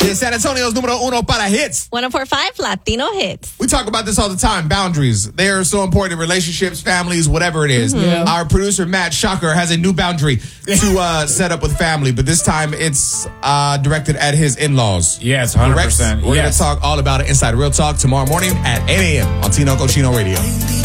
is San Antonio's número uno para hits. 104.5 Latino Hits. We talk about this all the time. Boundaries. They are so important in relationships, families, whatever it is. Yeah. Our producer, Matt Shocker, has a new boundary to set up with family, but this time it's directed at his in-laws. Yes, 100%. We're going to talk all about it inside Real Talk tomorrow morning at 8 a.m. on Tinoco Chino Radio.